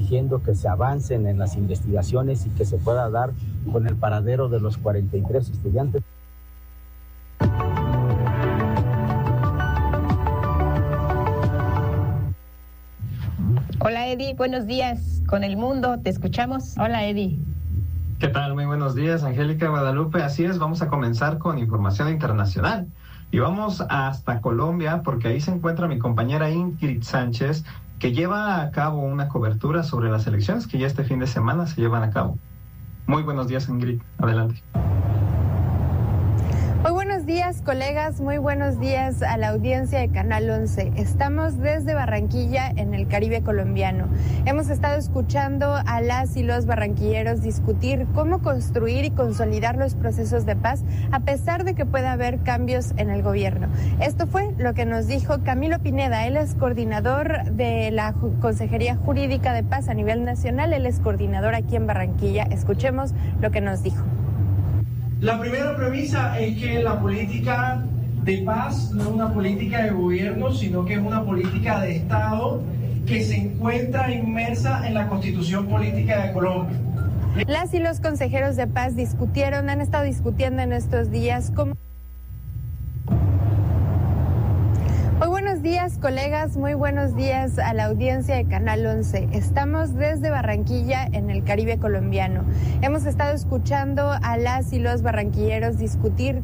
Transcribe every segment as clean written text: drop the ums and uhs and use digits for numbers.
exigiendo que se avancen en las investigaciones y que se pueda dar con el paradero de los 43 estudiantes. Hola Eddie, buenos días con El Mundo, te escuchamos. Hola Eddie. ¿Qué tal? Muy buenos días, Angélica, Guadalupe. Así es, vamos a comenzar con información internacional. Y vamos hasta Colombia, porque ahí se encuentra mi compañera Ingrid Sánchez, que lleva a cabo una cobertura sobre las elecciones que ya este fin de semana se llevan a cabo. Muy buenos días, Ingrid. Adelante. Muy buenos días, colegas, muy buenos días a la audiencia de Canal 11. Estamos desde Barranquilla, en el Caribe colombiano. Hemos estado escuchando a las y los barranquilleros discutir cómo construir y consolidar los procesos de paz, a pesar de que pueda haber cambios en el gobierno. Esto fue lo que nos dijo Camilo Pineda. Él es coordinador de la Consejería Jurídica de Paz a nivel nacional. Él es coordinador aquí en Barranquilla. Escuchemos lo que nos dijo. La primera premisa es que la política de paz no es una política de gobierno, sino que es una política de Estado que se encuentra inmersa en la Constitución Política de Colombia. Las y los consejeros de paz han estado discutiendo en estos días cómo... Muy buenos días, colegas, muy buenos días a la audiencia de Canal 11. Estamos desde Barranquilla, en el Caribe colombiano. Hemos estado escuchando a las y los barranquilleros discutir.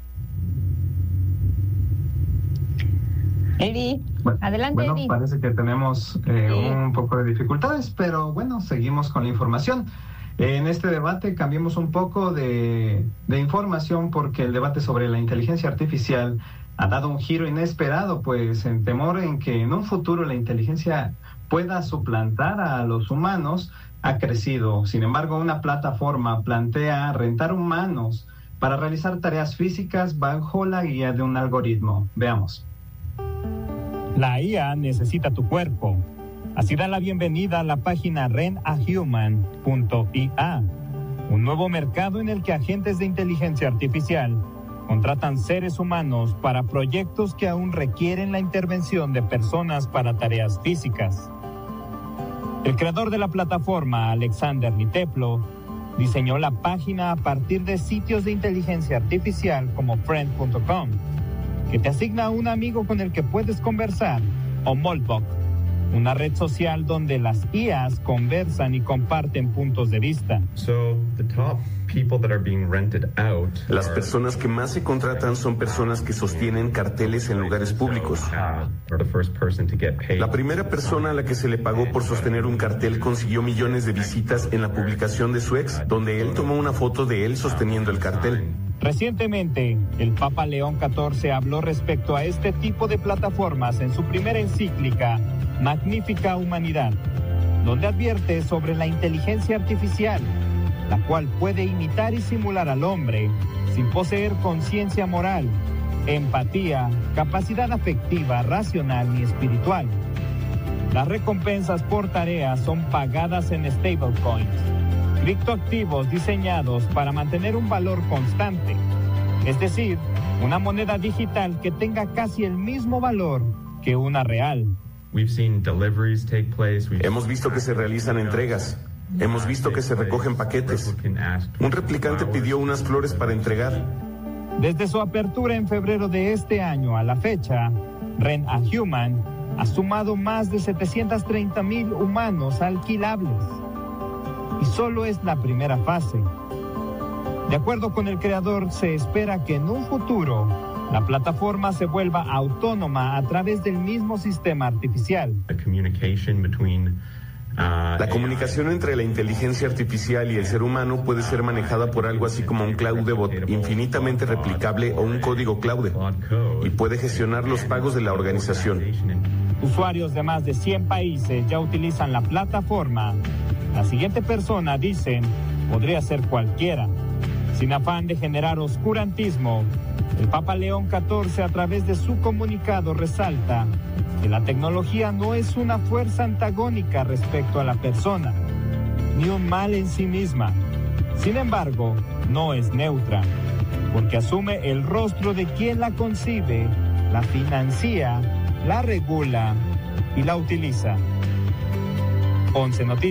Eddie, bueno, adelante, Eddie. Parece que tenemos un poco de dificultades, pero bueno, seguimos con la información. En este debate cambiemos un poco de información, porque el debate sobre la inteligencia artificial ha dado un giro inesperado, pues en temor en que en un futuro la inteligencia pueda suplantar a los humanos ha crecido. Sin embargo, una plataforma plantea rentar humanos para realizar tareas físicas bajo la guía de un algoritmo. Veamos. La IA necesita tu cuerpo. Así da la bienvenida a la página rentahuman.ia, un nuevo mercado en el que agentes de inteligencia artificial contratan seres humanos para proyectos que aún requieren la intervención de personas para tareas físicas. El creador de la plataforma, Alexander Niteplo, diseñó la página a partir de sitios de inteligencia artificial como friend.com, que te asigna a un amigo con el que puedes conversar, o Moltbook, una red social donde las IAs conversan y comparten puntos de vista. Las personas que más se contratan son personas que sostienen carteles en lugares públicos. La primera persona a la que se le pagó por sostener un cartel consiguió millones de visitas en la publicación de su ex, donde él tomó una foto de él sosteniendo el cartel. Recientemente, el Papa León XIV habló respecto a este tipo de plataformas en su primera encíclica, Magnífica Humanidad, donde advierte sobre la inteligencia artificial, la cual puede imitar y simular al hombre sin poseer conciencia moral, empatía, capacidad afectiva, racional ni espiritual. Las recompensas por tareas son pagadas en stablecoins, criptoactivos diseñados para mantener un valor constante, es decir, una moneda digital que tenga casi el mismo valor que una real. Hemos visto que se realizan entregas. Hemos visto que se recogen paquetes. Un replicante pidió unas flores para entregar. Desde su apertura en febrero de este año a la fecha, Rent a Human ha sumado más de 730,000 humanos alquilables. Y solo es la primera fase. De acuerdo con el creador, se espera que en un futuro la plataforma se vuelva autónoma a través del mismo sistema artificial. La comunicación entre la inteligencia artificial y el ser humano puede ser manejada por algo así como un Cloudbot infinitamente replicable o un código Claude, y puede gestionar los pagos de la organización. Usuarios de más de 100 países ya utilizan la plataforma. La siguiente persona, dicen, podría ser cualquiera. Sin afán de generar oscurantismo, el Papa León XIV, a través de su comunicado, resalta que la tecnología no es una fuerza antagónica respecto a la persona, ni un mal en sí misma. Sin embargo, no es neutra, porque asume el rostro de quien la concibe, la financia, la regula y la utiliza. 11 Noticias.